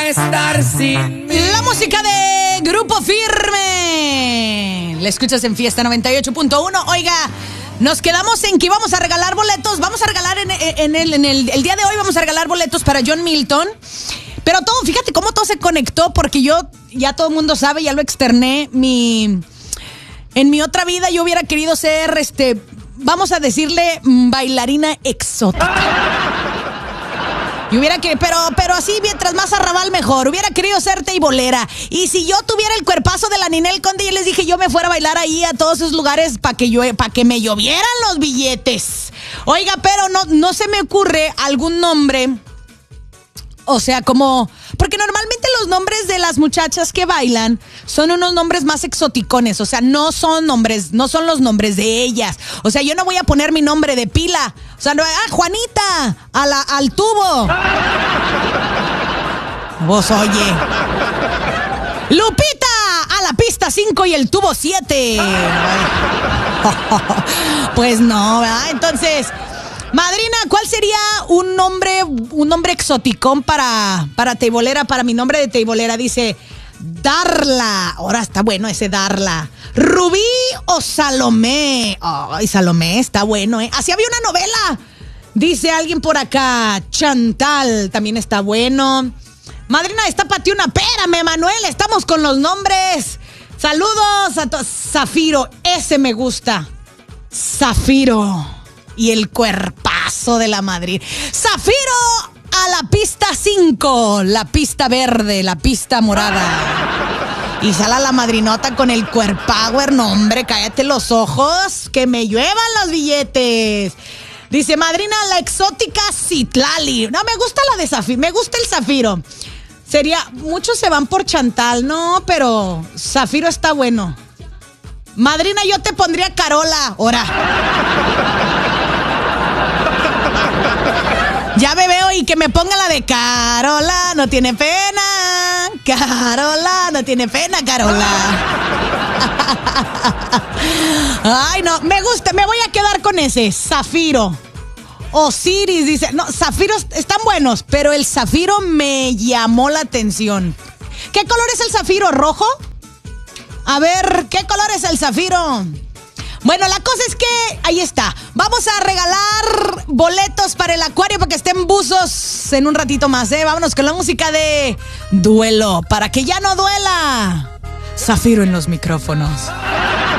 a estar sin mí. La música de Grupo Firme. La escuchas en Fiesta 98.1. Oiga, nos quedamos en que íbamos a regalar boletos. Vamos a regalar el día de hoy vamos a regalar boletos para John Milton. Pero todo, fíjate cómo todo se conectó, porque yo, ya todo el mundo sabe, ya lo externé, en mi otra vida yo hubiera querido ser, vamos a decirle, bailarina exótica. Y hubiera querido, pero así, mientras más arrabal mejor. Hubiera querido ser teibolera. Y si yo tuviera el cuerpazo de la Ninel Conde, yo les dije, yo me fuera a bailar ahí a todos esos lugares para que me llovieran los billetes. Oiga, pero no se me ocurre algún nombre. O sea, como... Porque normalmente los nombres de las muchachas que bailan son unos nombres más exoticones. O sea, no son los nombres de ellas. O sea, yo no voy a poner mi nombre de pila. O sea, no, Juanita, al tubo. Vos, oye. Lupita, a la pista 5 y el tubo 7. Pues no, ¿verdad? Entonces... Madrina, ¿cuál sería un nombre exoticón para teibolera, para mi nombre de teibolera? Dice, Darla. Ahora está bueno ese Darla. Rubí o Salomé. Ay, Salomé, está bueno, ¿eh? Así había una novela. Dice alguien por acá. Chantal, también está bueno. Madrina, destápate una, espérame, Manuel, estamos con los nombres. Saludos a todos. Zafiro, ese me gusta. Zafiro. Y el cuerpazo de la Madrid. Zafiro a la pista 5. La pista verde, la pista morada. Y sale la madrinota con el cuerpower. No, hombre, cállate los ojos. Que me lluevan los billetes. Dice, madrina, la exótica Citlali. No, me gusta la de Zafiro. Me gusta el Zafiro. Muchos se van por Chantal. No, pero Zafiro está bueno. Madrina, yo te pondría Carola. Ahora. Ya me veo y que me ponga la de Carola, no tiene pena. Carola, no tiene pena, Carola. Ay, no, me gusta, me voy a quedar con ese, Zafiro. Osiris dice, no, zafiros están buenos, pero el zafiro me llamó la atención. ¿Qué color es el zafiro? ¿Rojo? A ver, ¿qué color es el zafiro? Bueno, la cosa es que ahí está. Vamos a regalar boletos para el acuario para que estén buzos en un ratito más, ¿eh? Vámonos con la música de Duelo, para que ya no duela. Zafiro en los micrófonos.